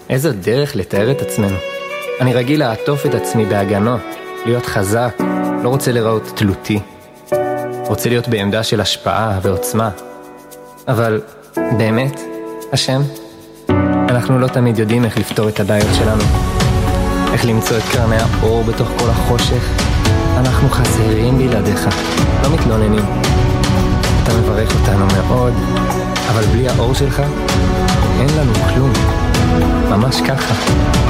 איזו דרך לתאר את עצמנו. אני רגיל לעטוף את עצמי בהגנות, להיות חזק, לא רוצה לראות תלותי. רוצה להיות בעמדה של השפעה ועוצמה. אבל באמת, השם, אנחנו לא תמיד יודעים איך לפתור את הבעיות שלנו. איך למצוא את קרני האור בתוך כל החושך. אנחנו חסרים בלעדיך, לא מתלוננים. אתה מברך אותנו מאוד, אבל בלי האור שלך אין לנו כלום. ממש ככה.